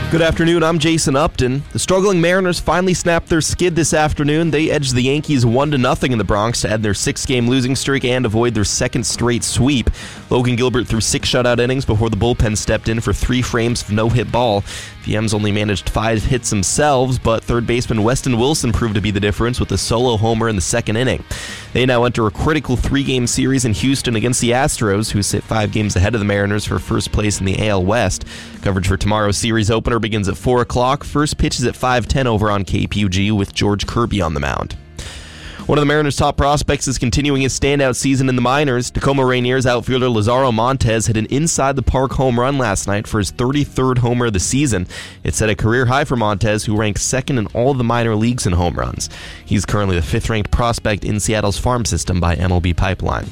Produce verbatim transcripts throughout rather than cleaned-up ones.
Good afternoon, I'm Jason Upton. The struggling Mariners finally snapped their skid this afternoon. They edged the Yankees one to nothing in the Bronx to end their six-game losing streak and avoid their second straight sweep. Logan Gilbert threw six shutout innings before the bullpen stepped in for three frames of no-hit ball. The M's only managed five hits themselves, but third baseman Weston Wilson proved to be the difference with a solo homer in the second inning. They now enter a critical three-game series in Houston against the Astros, who sit five games ahead of the Mariners for first place in the A L West. Coverage for tomorrow's series opener begins at four o'clock. First pitch is at five ten over on K P U G with George Kirby on the mound. One of the Mariners' top prospects is continuing his standout season in the minors. Tacoma Rainiers outfielder Lazaro Montes hit an inside-the-park home run last night for his thirty-third homer of the season. It set a career high for Montes, who ranks second in all of the minor leagues in home runs. He's currently the fifth-ranked prospect in Seattle's farm system by M L B Pipeline.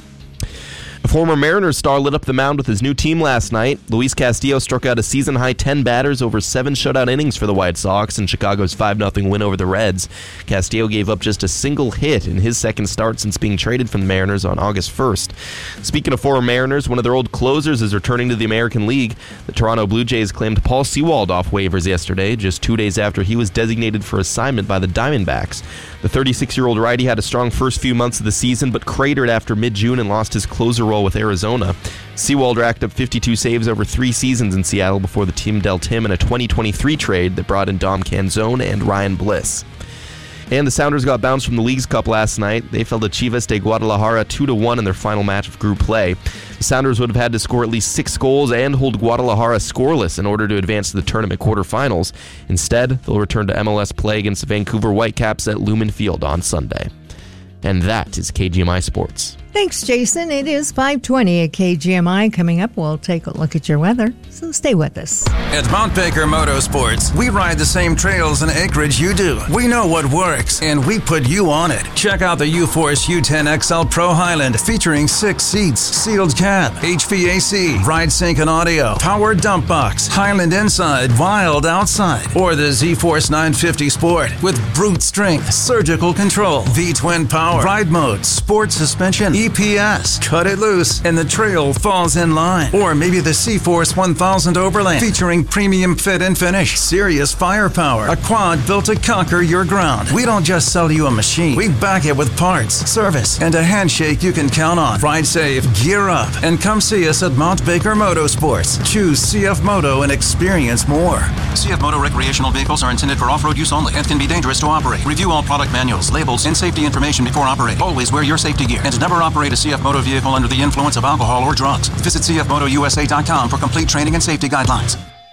A former Mariners star lit up the mound with his new team last night. Luis Castillo struck out a season-high ten batters over seven shutout innings for the White Sox in Chicago's five nothing win over the Reds. Castillo gave up just a single hit in his second start since being traded from the Mariners on August first. Speaking of former Mariners, one of their old closers is returning to the American League. The Toronto Blue Jays claimed Paul Sewald off waivers yesterday, just two days after he was designated for assignment by the Diamondbacks. The thirty-six-year-old righty had a strong first few months of the season, but cratered after mid-June and lost his closer role with Arizona. Sewald racked up fifty-two saves over three seasons in Seattle before the team dealt him in a twenty twenty-three trade that brought in Dom Canzone and Ryan Bliss. And the Sounders got bounced from the Leagues Cup last night. They fell to Chivas de Guadalajara two to one in their final match of group play. The Sounders would have had to score at least six goals and hold Guadalajara scoreless in order to advance to the tournament quarterfinals. Instead, they'll return to M L S play against the Vancouver Whitecaps at Lumen Field on Sunday. And that is K G M I Sports. Thanks, Jason. It is five twenty at K G M I. Coming up, we'll take a look at your weather, so stay with us. At Mount Baker Motorsports, we ride the same trails and acreage you do. We know what works, and we put you on it. Check out the U-Force U ten X L Pro Highland, featuring six seats, sealed cab, H V A C, ride sync and audio, power dump box, Highland inside, wild outside. Or the Z-Force nine fifty Sport with brute strength, surgical control, V-twin power, ride mode, sport suspension, E P S, cut it loose, and the trail falls in line. Or maybe the C-Force one thousand Overland, featuring premium fit and finish, serious firepower, a quad built to conquer your ground. We don't just sell you a machine, we back it with parts, service, and a handshake you can count on. Ride safe, gear up, and come see us at Mount Baker Motorsports. Choose C F Moto and experience more. C F Moto recreational vehicles are intended for off-road use only and can be dangerous to operate. Review all product manuals, labels, and safety information before operating. Always wear your safety gear and never operate a C F Moto vehicle under the influence of alcohol or drugs. Visit C F Moto U S A dot com for complete training and safety guidelines.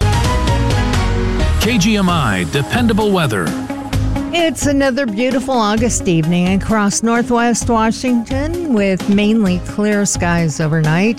K G M I Dependable Weather. It's another beautiful August evening across northwest Washington with mainly clear skies overnight.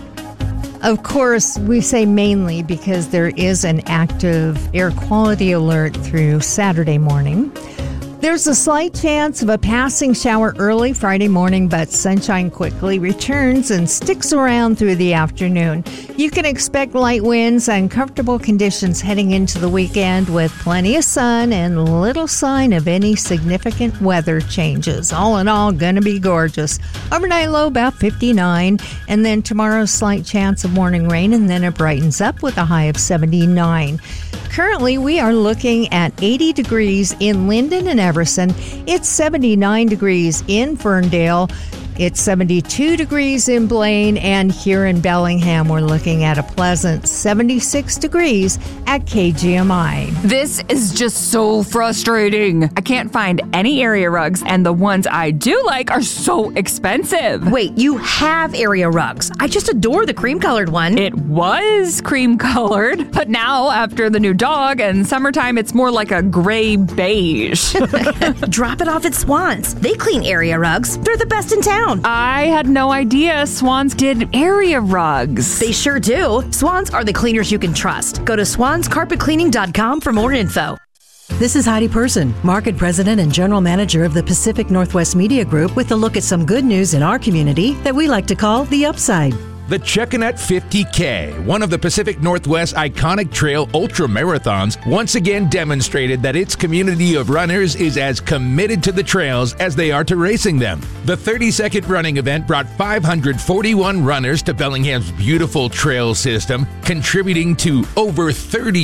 Of course, we say mainly because there is an active air quality alert through Saturday morning. There's a slight chance of a passing shower early Friday morning, but sunshine quickly returns and sticks around through the afternoon. You can expect light winds and comfortable conditions heading into the weekend with plenty of sun and little sign of any significant weather changes. All in all, gonna be gorgeous. Overnight low about fifty-nine, and then tomorrow's slight chance of morning rain, and then it brightens up with a high of seventy-nine. Currently, we are looking at eighty degrees in Linden and Everson. It's seventy-nine degrees in Ferndale. It's seventy-two degrees in Blaine, and here in Bellingham, we're looking at a pleasant seventy-six degrees at K G M I. This is just so frustrating. I can't find any area rugs, and the ones I do like are so expensive. Wait, you have area rugs. I just adore the cream-colored one. It was cream-colored, but now, after the new dog and summertime, it's more like a gray beige. Drop it off at Swans. They clean area rugs. They're the best in town. I had no idea Swans did area rugs. They sure do. Swans are the cleaners you can trust. Go to swans carpet cleaning dot com for more info. This is Heidi Person, Market President and General Manager of the Pacific Northwest Media Group, with a look at some good news in our community that we like to call the upside. The Chuckanut fifty K, one of the Pacific Northwest iconic trail ultra marathons, once again demonstrated that its community of runners is as committed to the trails as they are to racing them. The thirty-second running event brought five hundred forty-one runners to Bellingham's beautiful trail system, contributing to over thirty